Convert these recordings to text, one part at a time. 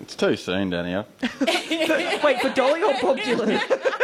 It's too soon, Danielle. Wait, for Dolly or Bob Dylan?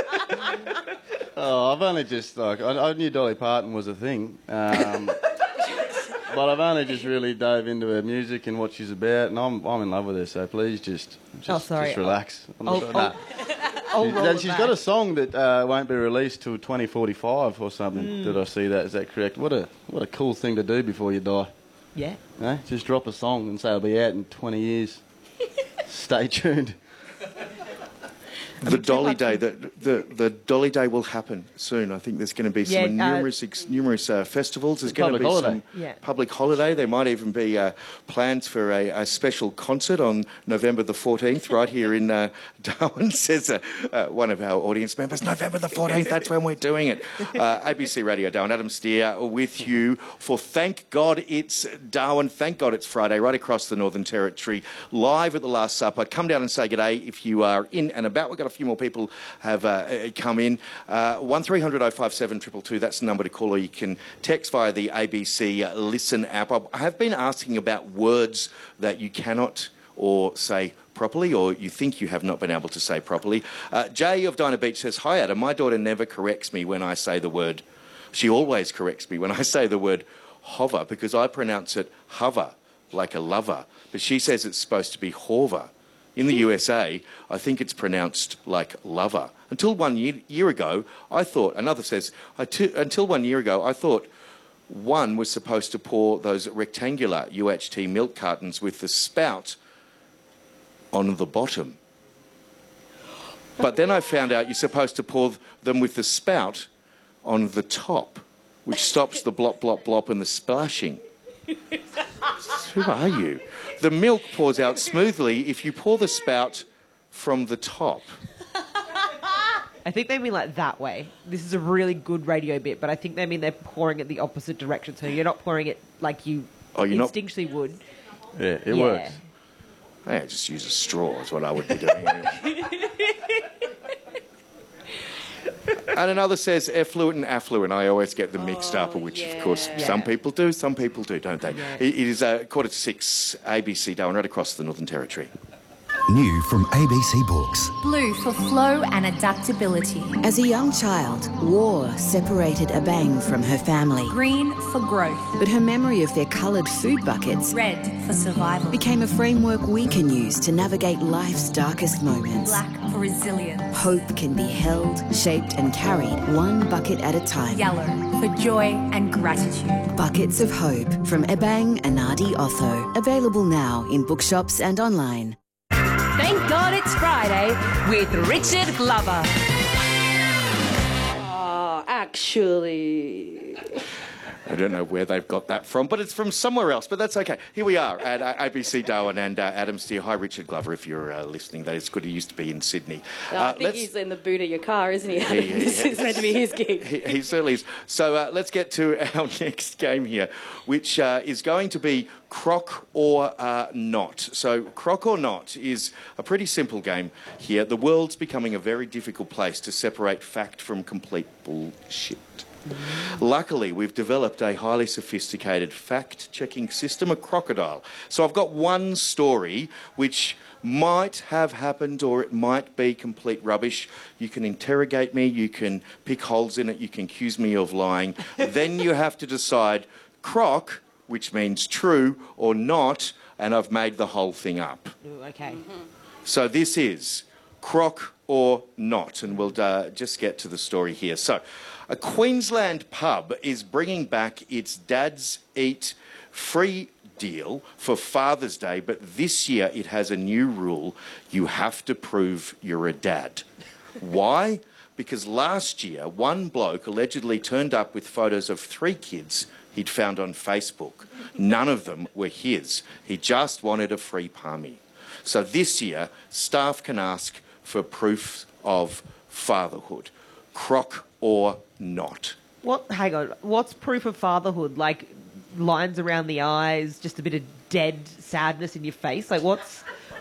Oh, I've only just, I knew Dolly Parton was a thing, but I've only just really dove into her music and what she's about, and I'm in love with her, so please just relax. She's got a song that won't be released till 2045 or something. Did I see that? Is that correct? What a cool thing to do before you die. Yeah. Eh? Just drop a song and say it'll be out in 20 years. Stay tuned. The Dolly Day, the Dolly Day will happen soon. I think there's going to be some numerous festivals. There's going to be some public holiday. There might even be plans for a special concert on November the 14th, right here in Darwin, says one of our audience members. November the 14th, that's when we're doing it. ABC Radio Darwin, Adam Steer with you for Thank God It's Darwin. Thank God It's Friday, right across the Northern Territory, live at the Last Supper. Come down and say good day if you are in and about. We've got a few more people have come in. 1300 057 222, that's the number to call, or you can text via the ABC Listen app. I have been asking about words that you cannot or say properly, or you think you have not been able to say properly. Jay of Dinah Beach says, "Hi Adam, my daughter never corrects me when I say the word. She always corrects me when I say the word hover, because I pronounce it hover, like a lover. But she says it's supposed to be hover. In the USA, I think it's pronounced like lover. Until 1 year ago, I thought," another says, "until 1 year ago, I thought one was supposed to pour those rectangular UHT milk cartons with the spout on the bottom. But then I found out you're supposed to pour them with the spout on the top, which stops the blop, blop, blop and the splashing." Who are you? "The milk pours out smoothly if you pour the spout from the top." I think they mean like that way. This is a really good radio bit, but I think they mean they're pouring it the opposite direction. So you're not pouring it like you instinctually would. Yeah, it works. Yeah, just use a straw is what I would be doing. And another says effluent and affluent. I always get them mixed up, which, of course, some people do, don't they? Yeah. It is 6:15, ABC Darwin, right across the Northern Territory. New from ABC Books. Blue for flow and adaptability. As a young child, war separated Abang from her family. Green for growth. But her memory of their coloured food buckets, red for survival, became a framework we can use to navigate life's darkest moments. Black for resilience. Hope can be held, shaped and carried one bucket at a time. Yellow for joy and gratitude. Buckets of Hope from Abang Anadi Otho. Available now in bookshops and online. Thank God It's Friday with Richard Glover. Actually... I don't know where they've got that from, but it's from somewhere else. But that's okay. Here we are at ABC Darwin and Adam Steer. Hi, Richard Glover, if you're listening. That is good. He used to be in Sydney. I think he's in the boot of your car, isn't he? This is meant to be his gig. He certainly is. So let's get to our next game here, which is going to be Crock or Not. So Crock or Not is a pretty simple game here. The world's becoming a very difficult place to separate fact from complete bullshit. Luckily, we've developed a highly sophisticated fact-checking system, a crocodile. So I've got one story which might have happened or it might be complete rubbish. You can interrogate me, you can pick holes in it, you can accuse me of lying. Then you have to decide crock, which means true, or not, and I've made the whole thing up. Ooh, okay. So this is crock or not, and we'll just get to the story here. So, a Queensland pub is bringing back its Dads Eat Free deal for Father's Day, but this year it has a new rule. You have to prove you're a dad. Why? Because last year, one bloke allegedly turned up with photos of 3 kids he'd found on Facebook. None of them were his. He just wanted a free palmy. So this year, staff can ask for proof of fatherhood. Crock or not. Hang on. What's proof of fatherhood? Like lines around the eyes, just a bit of dead sadness in your face? Like what's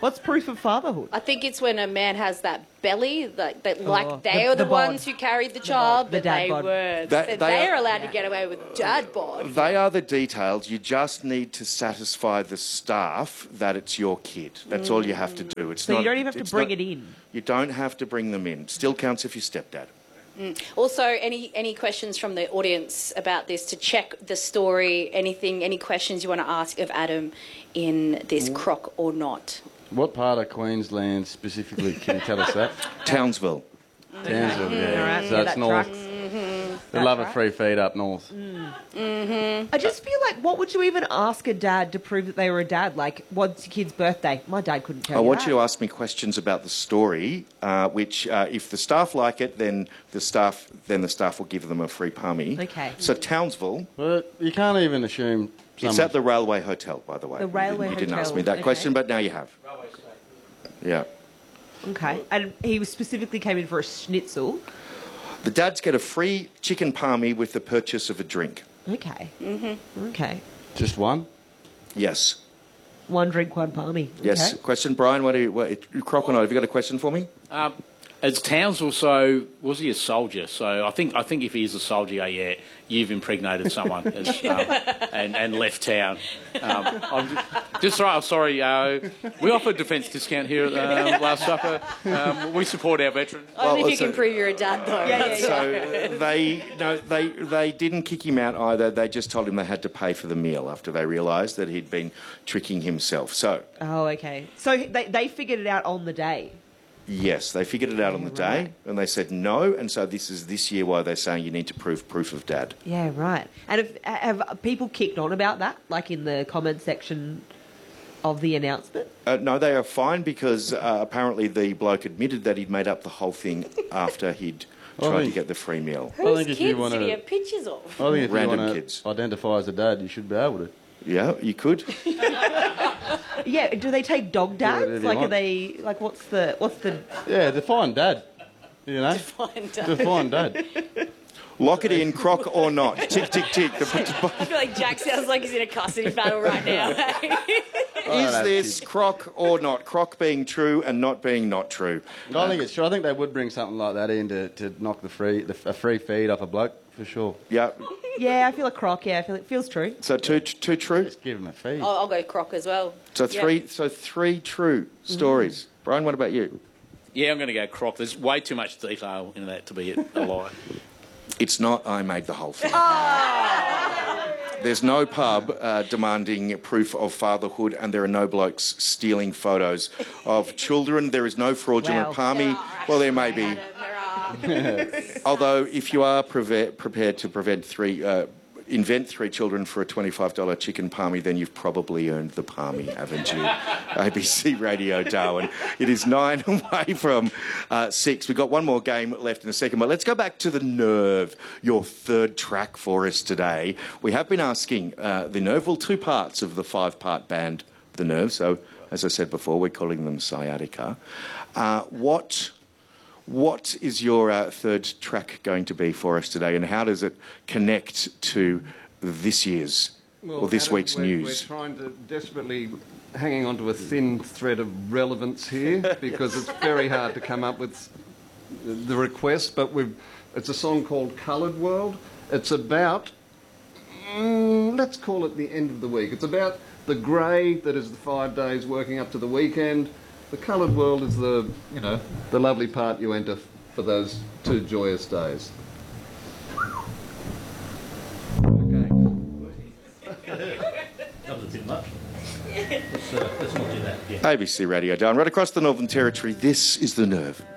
What's proof of fatherhood? I think it's when a man has that belly, they the are the bod. ones who carried the child, The but dad they bod. were. They They are- are allowed to get away with dad bod. They are the details. You just need to satisfy the staff that it's your kid. That's all you have to do. It's So not, you don't even have it's to bring not- it in. You don't have to bring them in. Still counts if you're stepdad. Also, any questions from the audience about this to check the story? Any questions you want to ask of Adam in this crock or not? What part of Queensland specifically can you tell us that? Townsville. Townsville, yeah. All right, So yeah, it's that north. tracks. They love a free feed up north. I just feel like, what would you even ask a dad to prove that they were a dad? Like, what's your kid's birthday? My dad couldn't tell I you want that. you to ask me questions about the story, which if the staff like it, then the staff will give them a free palmy. Okay. So Townsville, Well, you can't even assume it's at the Railway Hotel, by the way. The Railway You didn't ask Hotel, me that okay. question, but now you have. Yeah. Okay. And he specifically came in for a schnitzel. The dads get a free chicken palmy with the purchase of a drink. Okay. Mm-hmm. Okay. Just one? Yes. One drink, one palmy. Yes. Okay. Question, Brian? Croc or not? Have you got a question for me? As Townsville, so was he a soldier? So I think if he is a soldier, yeah, you've impregnated someone and left town. I'm sorry. We offer a defence discount here at Last Supper. We support our veterans. Only if you can prove you're a dad, though. So they didn't kick him out either. They just told him they had to pay for the meal after they realised that he'd been tricking himself. So Oh, okay. So they figured it out on the day. yes, they figured it out on the day, and they said no. And so this year why they're saying you need to prove proof of dad. Yeah, right. And have people kicked on about that, like in the comment section of the announcement? No, they are fine because apparently the bloke admitted that he'd made up the whole thing after he'd tried to get the free meal. Whose think if kids you wanna- did he have pictures of? I think if Random you want kids. to identify as a dad, you should be able to. Yeah, you could. Yeah. Do they take dog dads? whatever you Like, are want. they like what's the? Yeah, define dad. You know? Define dad. Lock it in, Croc or not. Tick, tick, tick. I feel like Jack sounds like he's in a custody battle right now. Is this Croc or not? Croc being true and not being not true. I think it's true. I think they would bring something like that in to knock a free feed off a bloke, for sure. Yeah. Yeah, I feel a croc. Yeah, I feel it feels true. So two true. Just give him a feed. I'll go croc as well. So three true stories. Brian, what about you? Yeah, I'm going to go croc. There's way too much detail in that to be a lie. It's not. I made the whole thing. There's no pub demanding proof of fatherhood, and there are no blokes stealing photos of children. There is no fraudulent Wow. palmy. Well, there may be. Although, if you are prepared to invent three children for a $25 chicken palmy, then you've probably earned the palmy, haven't you? ABC Radio Darwin. It is 9 away from 6. We've got one more game left in a second, but let's go back to The Nerve, your third track for us today. We have been asking The Nerve, well, two parts of the 5-part band The Nerve, so as I said before, we're calling them Sciatica. What is your third track going to be for us today, and how does it connect to this year's or this week's news? We're trying to desperately hanging on to a thin thread of relevance here because it's very hard to come up with the request, but it's a song called Coloured World. It's about, let's call it the end of the week. It's about the grey that is the 5 days working up to the weekend. The coloured world is the lovely part you enter for those 2 joyous days. Okay. That was a bit much. Let's not do that again. ABC Radio Darwin, right across the Northern Territory. This is The Nerve.